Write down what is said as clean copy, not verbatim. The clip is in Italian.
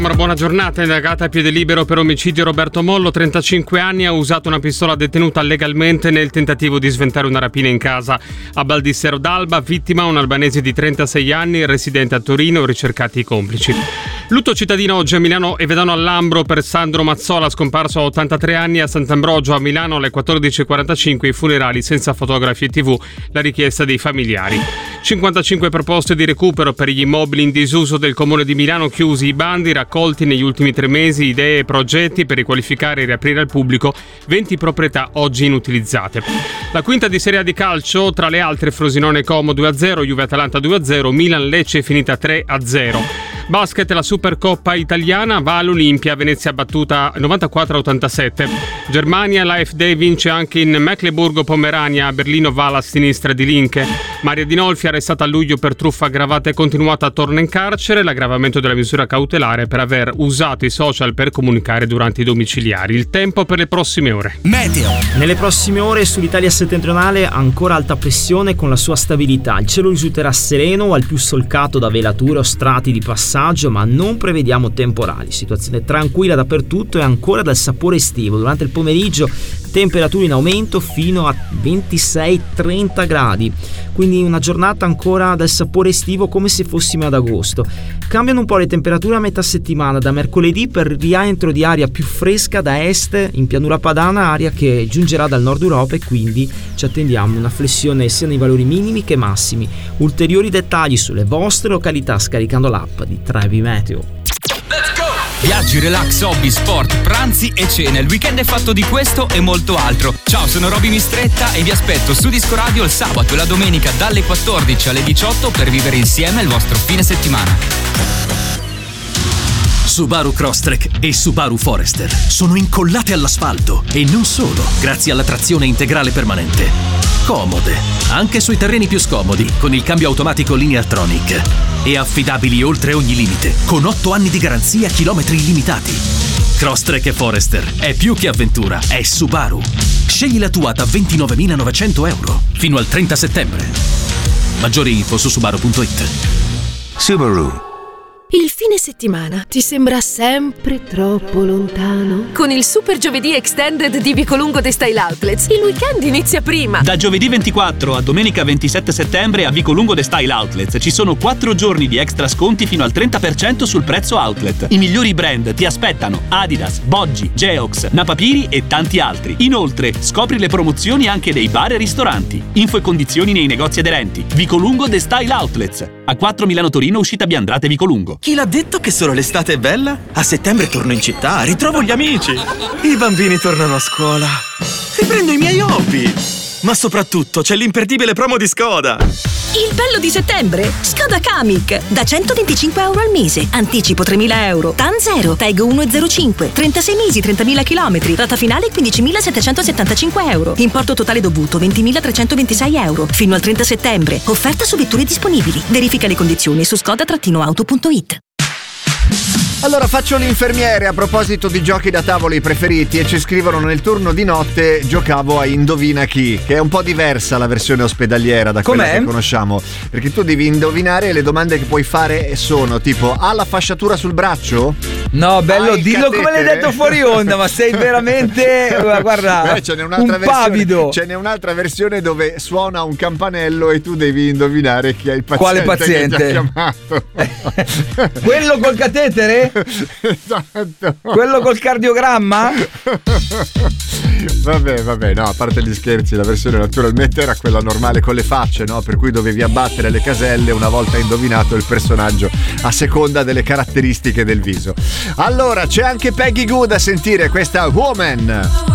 Buona giornata, indagata a piede libero per omicidio Roberto Mollo, 35 anni, ha usato una pistola detenuta legalmente nel tentativo di sventare una rapina in casa a Baldissero d'Alba, vittima un albanese di 36 anni, residente a Torino, ricercati i complici. Lutto cittadino oggi a Milano e Vedano al Lambro per Sandro Mazzola, scomparso a 83 anni, a Sant'Ambrogio a Milano alle 14.45 i funerali senza fotografi e TV, la richiesta dei familiari. 55 proposte di recupero per gli immobili in disuso del Comune di Milano, chiusi i bandi, raccolti negli ultimi 3 mesi, idee e progetti per riqualificare e riaprire al pubblico 20 proprietà oggi inutilizzate. La quinta di Serie A di calcio, tra le altre Frosinone Como 2-0, Juve Atalanta 2-0, Milan Lecce finita 3-0. Basket, la Supercoppa italiana, va all'Olimpia, Venezia battuta 94-87. Germania, l'AfD vince anche in Mecklenburgo-Pomerania, a Berlino va alla sinistra di Linke. Maria Dinolfi arrestata a luglio per truffa aggravata e continuata, torna in carcere, l'aggravamento della misura cautelare per aver usato i social per comunicare durante i domiciliari. Il tempo per le prossime ore. Meteo. Nelle prossime ore sull'Italia settentrionale ancora alta pressione con la sua stabilità. Il cielo risulterà sereno o al più solcato da velature o strati di passaggio, ma non prevediamo temporali. Situazione tranquilla dappertutto e ancora dal sapore estivo. Durante il pomeriggio temperature in aumento fino a 26-30 gradi, quindi una giornata ancora dal sapore estivo come se fossimo ad agosto. Cambiano un po' le temperature a metà settimana, da mercoledì per rientro di aria più fresca da est in pianura padana, aria che giungerà dal nord Europa e quindi ci attendiamo una flessione sia nei valori minimi che massimi. Ulteriori dettagli sulle vostre località scaricando l'app di Trevi Meteo. Viaggi, relax, hobby, sport, pranzi e cene. Il weekend è fatto di questo e molto altro. Ciao, sono Roby Mistretta e vi aspetto su Disco Radio il sabato e la domenica dalle 14 alle 18 per vivere insieme il vostro fine settimana. Subaru Crosstrek e Subaru Forester sono incollate all'asfalto e non solo, grazie alla trazione integrale permanente. Comode, anche sui terreni più scomodi, con il cambio automatico Lineartronic. E affidabili oltre ogni limite, con 8 anni di garanzia, chilometri illimitati. Crosstrek e Forester è più che avventura, è Subaru. Scegli la tua da 29.900 euro fino al 30 settembre. Maggiori info su Subaru.it. Subaru. Il fine settimana ti sembra sempre troppo lontano? Con il Super Giovedì Extended di Vicolungo The Style Outlets, il weekend inizia prima. Da giovedì 24 a domenica 27 settembre a Vicolungo The Style Outlets ci sono 4 giorni di extra sconti fino al 30% sul prezzo outlet. I migliori brand ti aspettano: Adidas, Boggi, Geox, Napapiri e tanti altri. Inoltre, scopri le promozioni anche dei bar e ristoranti. Info e condizioni nei negozi aderenti. Vicolungo The Style Outlets. A 4 Milano Torino, uscita Biandrate Vicolungo. Chi l'ha detto che solo l'estate è bella? A settembre torno in città, ritrovo gli amici. I bambini tornano a scuola. Riprendo i miei hobby. Ma soprattutto c'è l'imperdibile promo di Skoda. Il bello di settembre? Skoda Kamiq. Da 125 euro al mese. Anticipo 3.000 euro. TAN 0. TAG 1,05. 36 mesi, 30.000 chilometri. Rata finale 15.775 euro. Importo totale dovuto 20.326 euro. Fino al 30 settembre. Offerta su vetture disponibili. Verifica le condizioni su skoda-auto.it. Allora faccio l'infermiere a proposito di giochi da tavoli preferiti e ci scrivono: nel turno di notte giocavo a Indovina Chi, che è un po' diversa la versione ospedaliera da quella che conosciamo, perché tu devi indovinare e le domande che puoi fare sono tipo: ha la fasciatura sul braccio? No, bello, dillo come l'hai detto fuori onda, ma sei veramente, guarda, ce n'è un'altra pavido. Ce n'è un'altra versione dove suona un campanello e tu devi indovinare chi è il paziente. Quale paziente? Che ti ha chiamato. Quello col catetere? Esatto. Quello col cardiogramma? Vabbè, no, a parte gli scherzi, la versione naturalmente era quella normale con le facce, no? Per cui dovevi abbattere le caselle una volta indovinato il personaggio a seconda delle caratteristiche del viso. Allora, c'è anche Peggy Gou da sentire, questa Woman.